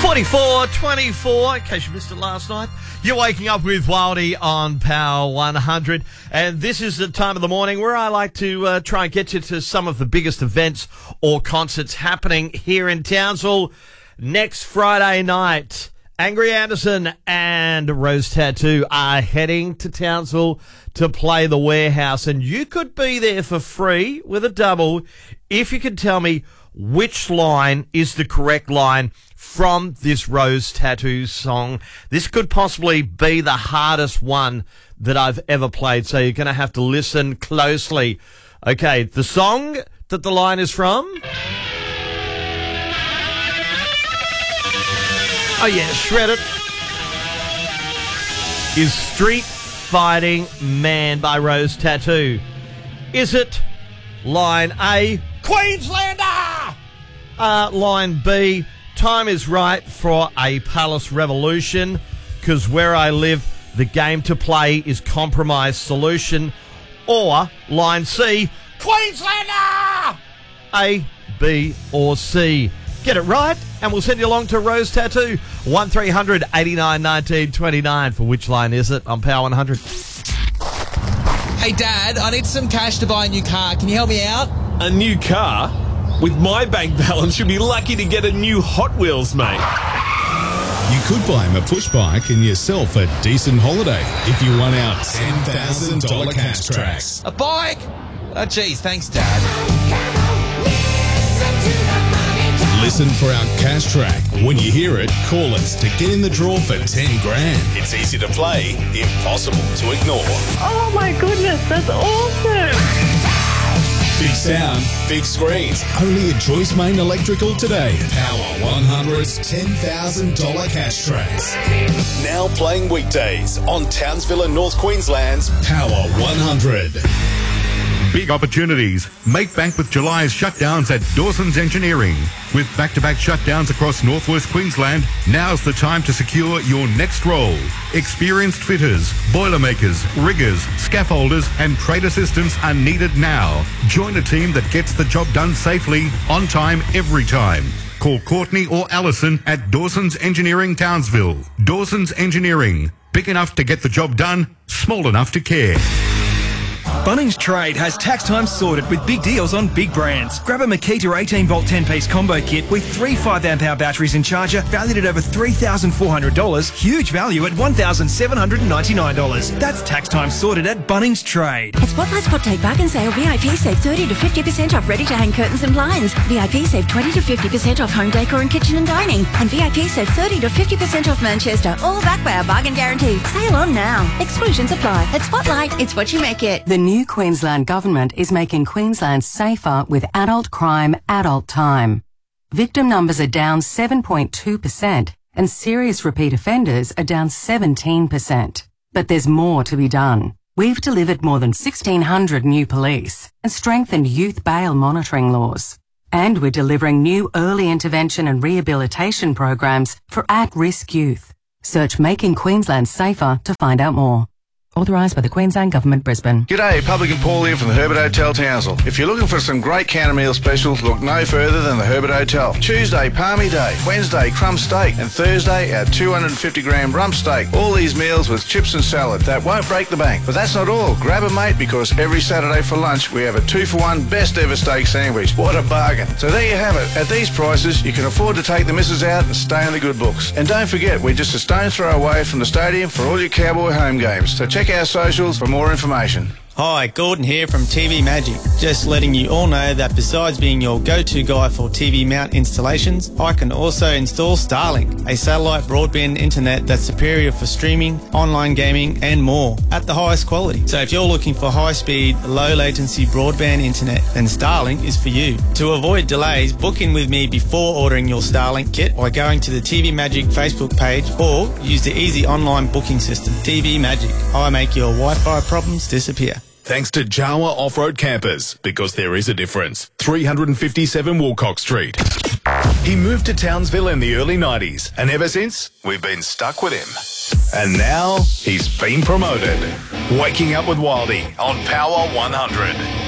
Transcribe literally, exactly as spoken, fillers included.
forty-four twenty-four, in case you missed it last night. You're waking up with Wildy on Power one hundred. And this is the time of the morning where I like to uh, try and get you to some of the biggest events or concerts happening here in Townsville. Next Friday night, Angry Anderson and Rose Tattoo are heading to Townsville to play the Warehouse. And you could be there for free with a double if you could tell me which line is the correct line from this Rose Tattoo song. This could possibly be the hardest one that I've ever played, so you're going to have to listen closely. Okay, the song that the line is from... Oh yeah, Shred It is Street Fighting Man by Rose Tattoo. Is it line A, Queenslander? Uh, line B, Time is Right for a Palace Revolution, because where I live, the game to play is Compromise Solution. Or line C, Queenslander! A, B or C. Get it right, and we'll send you along to Rose Tattoo. one three hundred eighty-nine nineteen twenty-nine. For which line is it on Power one hundred? Hey, Dad, I need some cash to buy a new car. Can you help me out? A new car? With my bank balance, you'll be lucky to get a new Hot Wheels, mate. You could buy him a push bike and yourself a decent holiday if you won out ten thousand dollars cash tracks. A bike? Oh, geez, thanks, Dad. Listen for our cash track. When you hear it, call us to get in the draw for ten grand. It's easy to play, impossible to ignore. Oh my goodness, that's awesome. Big sound, big screens. Only at Joyce Main Electrical today. Power one hundred's ten thousand dollars cash tracks. Now playing weekdays on Townsville and North Queensland's Power one hundred. Big opportunities. Make bank with July's shutdowns at Dawson's Engineering. With back-to-back shutdowns across northwest Queensland, now's the time to secure your next role. Experienced fitters, boilermakers, riggers, scaffolders and trade assistants are needed now. Join a team that gets the job done safely, on time, every time. Call Courtney or Allison at Dawson's Engineering Townsville. Dawson's Engineering. Big enough to get the job done, small enough to care. Bunnings Trade has tax time sorted with big deals on big brands. Grab a Makita eighteen volt ten piece combo kit with three five amp hour batteries and charger valued at over three thousand four hundred dollars. Huge value at one thousand seven hundred ninety-nine dollars. That's tax time sorted at Bunnings Trade. At Spotlight Spot Take Bargain Sale, V I P save thirty to fifty percent off ready-to-hang curtains and blinds. V I P save twenty to fifty percent off home decor and kitchen and dining. And V I P save thirty to fifty percent off Manchester, all backed by our bargain guarantee. Sale on now. Exclusions apply. At Spotlight, it's what you make it. The new Queensland Government is making Queensland safer with adult crime, adult time. Victim numbers are down seven point two percent and serious repeat offenders are down seventeen percent. But there's more to be done. We've delivered more than sixteen hundred new police and strengthened youth bail monitoring laws. And we're delivering new early intervention and rehabilitation programs for at-risk youth. Search Making Queensland Safer to find out more. Authorised by the Queensland Government, Brisbane. G'day, Public and Paul here from the Herbert Hotel, Townsville. If you're looking for some great counter meal specials, look no further than the Herbert Hotel. Tuesday, Palmy Day. Wednesday, crumb steak. And Thursday, our two hundred fifty gram rump steak. All these meals with chips and salad. That won't break the bank. But that's not all. Grab a mate, because every Saturday for lunch, we have a two for one best ever steak sandwich. What a bargain. So there you have it. At these prices, you can afford to take the missus out and stay in the good books. And don't forget, we're just a stone's throw away from the stadium for all your Cowboy home games. So check our socials for more information. Hi, Gordon here from T V Magic. Just letting you all know that besides being your go-to guy for T V mount installations, I can also install Starlink, a satellite broadband internet that's superior for streaming, online gaming and more at the highest quality. So if you're looking for high-speed, low-latency broadband internet, then Starlink is for you. To avoid delays, book in with me before ordering your Starlink kit by going to the T V Magic Facebook page or use the easy online booking system. T V Magic. I make your Wi-Fi problems disappear. Thanks to Jawa Off-Road Campers, because there is a difference. three fifty-seven Woolcock Street. He moved to Townsville in the early nineties, and ever since, we've been stuck with him. And now, he's been promoted. Waking up with Wildy on Power one hundred.